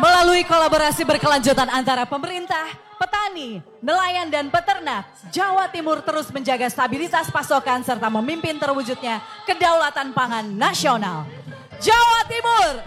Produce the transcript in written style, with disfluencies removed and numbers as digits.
Melalui kolaborasi berkelanjutan antara pemerintah, petani, nelayan dan peternak, Jawa Timur terus menjaga stabilitas pasokan serta memimpin terwujudnya kedaulatan pangan nasional. Jawa Timur